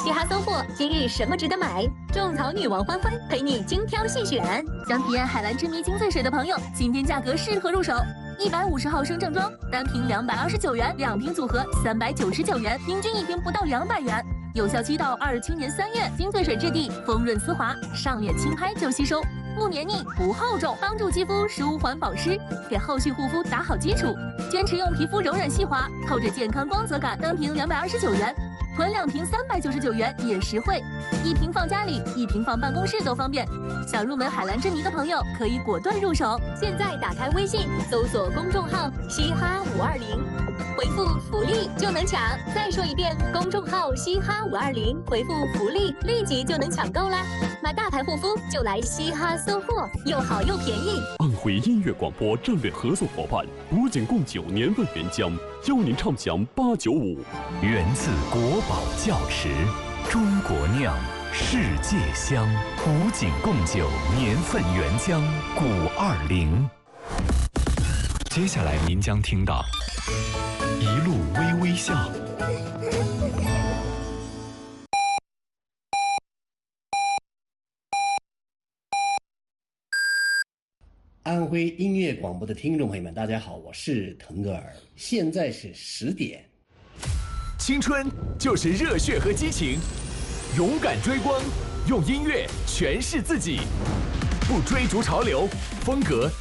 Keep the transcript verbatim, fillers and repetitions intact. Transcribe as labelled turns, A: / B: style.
A: 嘻哈搜货，今日什么值得买？种草女王欢欢陪你精挑细选。
B: 想体验海蓝之谜金醉水的朋友，今天价格适合入手。一百五十毫升正装，单瓶两百二十九元，两瓶组合三百九十九元，平均一瓶不到两百元。有效期到二七年三月。金醉水质地丰润丝滑，上脸轻拍就吸收，不黏腻不厚重，帮助肌肤舒缓保湿，给后续护肤打好基础。坚持用皮肤柔软细滑，透着健康光泽感。单瓶两百二十九元。囤两瓶三百九十九元也实惠，一瓶放家里，一瓶放办公室都方便。想入门海蓝之谜的朋友可以果断入手。
A: 现在打开微信，搜索公众号“嘻哈五二零”，回复“福利”就能抢。再说一遍，公众号“嘻哈五二零”，回复“福利”，立即就能抢购啦！买大牌护肤就来嘻哈搜货，又好又便宜。
C: 安徽音乐广播战略合作伙伴古井贡酒年份原浆，邀您畅享八九五，
D: 源自国宝窖池，中国酿，世界香。古井贡酒年份原浆古二零。接下来您将听到一路微微笑。
E: 安徽音乐广播的听众朋友们，大家好，我是腾格尔，现在是十点。
F: 青春就是热血和激情，勇敢追光，用音乐诠释自己，不追逐潮流，风格